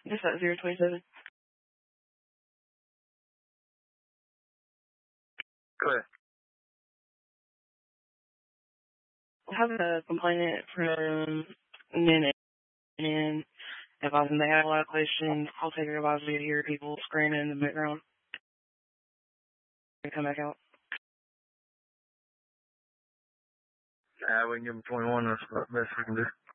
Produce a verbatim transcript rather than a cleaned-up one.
Just at zero twenty-seven. Go ahead. I have a complainant from Minute, and if I they have a lot of questions, I'll take it advisory to hear people screaming in the background and come back out. Yeah, we can give them twenty-one. That's the best we can do.